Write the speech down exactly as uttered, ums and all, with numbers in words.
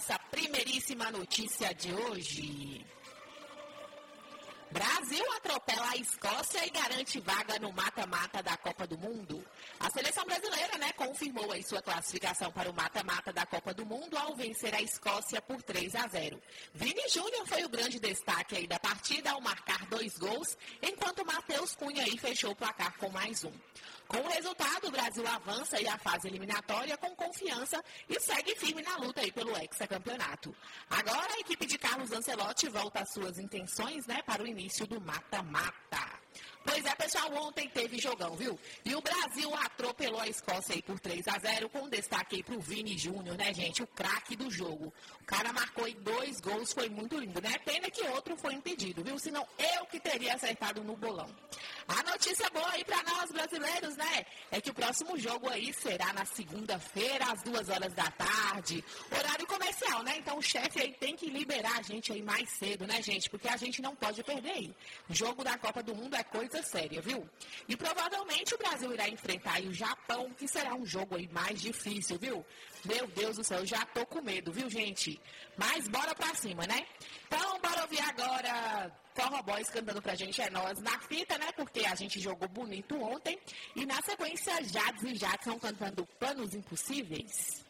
nossa primeiríssima notícia de hoje. Brasil atropela a Escócia e garante vaga no mata-mata da Copa do Mundo. A seleção brasileira, né, confirmou aí sua classificação para o mata-mata da Copa do Mundo ao vencer a Escócia por três a zero. Vini Júnior foi o grande destaque aí da partida ao marcar dois gols, enquanto Matheus Cunha aí fechou o placar com mais um. Com o resultado, o Brasil avança aí a fase eliminatória com confiança e segue firme na luta aí pelo hexacampeonato. Agora a equipe de Carlos Ancelotti volta às suas intenções, né, para o início do mata-mata. Pois é, pessoal, ontem teve jogão, viu? E o Brasil atropelou a Escócia aí por três a zero, com destaque aí pro Vini Júnior, né, gente? O craque do jogo. O cara marcou aí dois gols, foi muito lindo, né? Pena que outro foi impedido, viu? Senão eu que teria acertado no bolão. A notícia boa aí pra nós brasileiros, né? É que o próximo jogo aí será na segunda-feira, às duas horas da tarde. Horário comercial, né? Então o chefe aí tem que liberar a gente aí mais cedo, né, gente? Porque a gente não pode perder aí. O jogo da Copa do Mundo é coisa séria, viu? E provavelmente o Brasil irá enfrentar aí o Japão, que será um jogo aí mais difícil, viu? Meu Deus do céu, eu já tô com medo, viu, gente? Mas bora pra cima, né? Então, bora ouvir agora Forró Boys cantando pra gente, é nós na fita, né? Porque a gente jogou bonito ontem. E na sequência, Jades e Jadson cantando Planos Impossíveis.